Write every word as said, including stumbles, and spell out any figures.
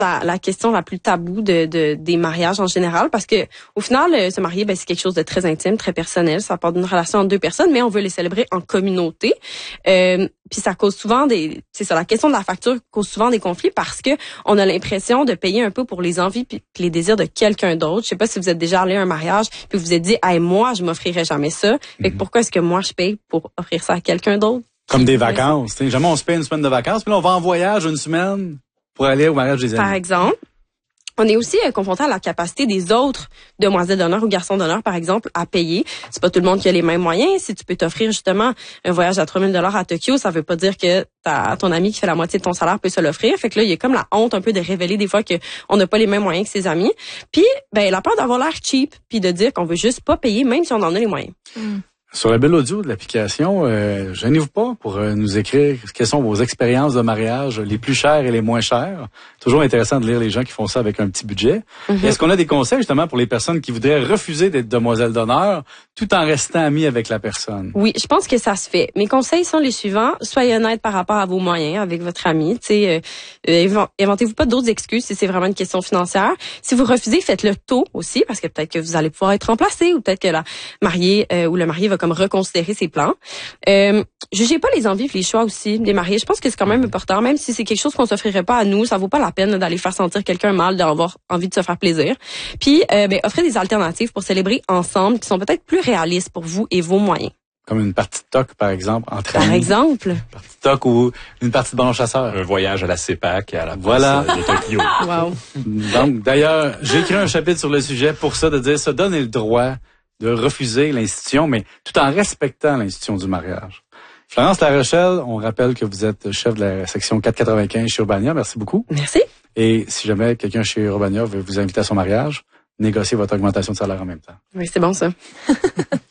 la, la question la plus taboue de, de des mariages en général, parce que au final, euh, se marier, ben c'est quelque chose de très intime, très personnel. Ça part d'une relation entre deux personnes, mais on veut les célébrer en communauté. Euh, puis ça cause souvent des, c'est ça, la question de la facture cause souvent des conflits parce que on a l'impression de payer un peu pour les envies puis les désirs de quelqu'un d'autre. Je sais pas si vous êtes déjà allé à un mariage puis vous vous êtes dit, hey, moi, je m'offrirais jamais ça. Fait que pourquoi est-ce que moi je paye pour offrir ça à quelqu'un d'autre? Comme des vacances. T'sais. Jamais on se paye une semaine de vacances, puis là on va en voyage une semaine pour aller au mariage des amis. Par exemple. On est aussi euh, confronté à la capacité des autres demoiselles d'honneur ou garçons d'honneur, par exemple, à payer. C'est pas tout le monde qui a les mêmes moyens. Si tu peux t'offrir justement un voyage à trois mille dollars à Tokyo, ça veut pas dire que ta, ton ami qui fait la moitié de ton salaire peut se l'offrir. Fait que là, il y a comme la honte un peu de révéler des fois que on n'a pas les mêmes moyens que ses amis. Puis, ben, la peur d'avoir l'air cheap, puis de dire qu'on veut juste pas payer, même si on en a les moyens. Mm. Sur la belle audio de l'application, euh, gênez-vous pas pour euh, nous écrire quelles sont vos expériences de mariage les plus chères et les moins chères. Toujours intéressant de lire les gens qui font ça avec un petit budget. Mm-hmm. Est-ce qu'on a des conseils justement pour les personnes qui voudraient refuser d'être demoiselle d'honneur tout en restant amies avec la personne? Oui, je pense que ça se fait. Mes conseils sont les suivants. Soyez honnête par rapport à vos moyens avec votre ami. Tu sais, euh, inventez-vous pas d'autres excuses si c'est vraiment une question financière. Si vous refusez, faites-le tôt aussi parce que peut-être que vous allez pouvoir être remplacé ou peut-être que la mariée euh, ou le marié va comme reconsidérer ses plans. Euh, jugez pas les envies et les choix aussi des mariés. Je pense que c'est quand même important, même si c'est quelque chose qu'on s'offrirait pas à nous, ça vaut pas la peine d'aller faire sentir quelqu'un mal, d'avoir envie de se faire plaisir. Puis, euh, ben, offrez des alternatives pour célébrer ensemble qui sont peut-être plus réalistes pour vous et vos moyens. Comme une partie de toc, par exemple, entre Par amis. exemple. Une partie de toc ou une partie de ballon chasseur. Un voyage à la CEPAC et à la voilà. place de Tokyo. Wow. Donc, d'ailleurs, j'ai écrit un chapitre sur le sujet pour ça, de dire se donner le droit de refuser l'institution, mais tout en respectant l'institution du mariage. Florence Larochelle, on rappelle que vous êtes chef de la section quatre cent quatre-vingt-quinze chez Urbania. Merci beaucoup. Merci. Et si jamais quelqu'un chez Urbania veut vous inviter à son mariage, négociez votre augmentation de salaire en même temps. Oui, c'est bon ça.